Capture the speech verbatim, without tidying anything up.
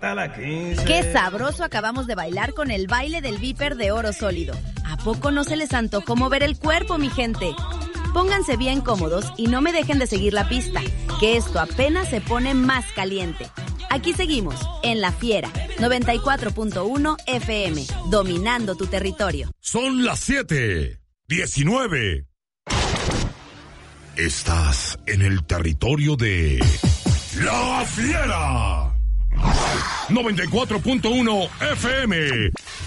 hasta la quince. Qué sabroso acabamos de bailar con el baile del Viper de oro sólido. ¿A poco no se les antojó mover el cuerpo, mi gente? Pónganse bien cómodos y no me dejen de seguir la pista, que esto apenas se pone más caliente. Aquí seguimos, en La Fiera, noventa y cuatro punto uno F M, dominando tu territorio. Son las siete, diecinueve. Estás en el territorio de La Fiera. noventa y cuatro punto uno F M,